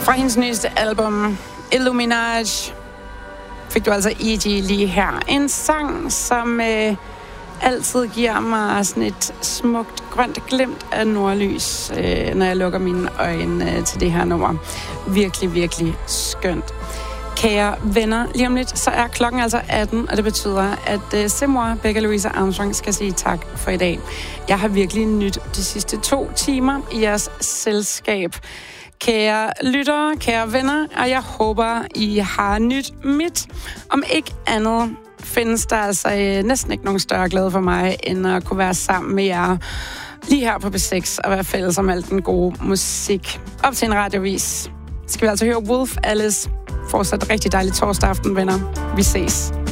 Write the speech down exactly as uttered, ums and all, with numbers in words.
Fra hendes nyeste album, Illuminage, fik du altså E G lige her. En sang, som øh, altid giver mig sådan et smukt, grønt glimt af nordlys, øh, når jeg lukker mine øjne øh, til det her nummer. Virkelig, virkelig skønt. Kære venner, lige om lidt, så er klokken altså atten, og det betyder, at uh, Simor, Becca Louise Armstrong, skal sige tak for i dag. Jeg har virkelig nydt de sidste to timer i jeres selskab. Kære lyttere, kære venner, og jeg håber, I har nyt mit. Om ikke andet findes der altså uh, næsten ikke nogen større glæde for mig, end at kunne være sammen med jer lige her på B seks og være fælles om alt den gode musik. Op til en radiovis skal vi altså høre Wolf Alice. Fortsat rigtig dejlig torsdag aften, venner. Vi ses.